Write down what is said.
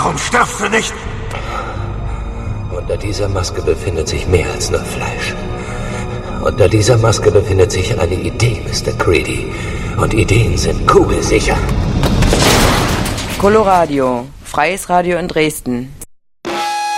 Warum stirbst du nicht? Unter dieser Maske befindet sich mehr als nur Fleisch. Unter dieser Maske befindet sich eine Idee, Mr. Creedy. Und Ideen sind kugelsicher. Coloradio, freies Radio in Dresden.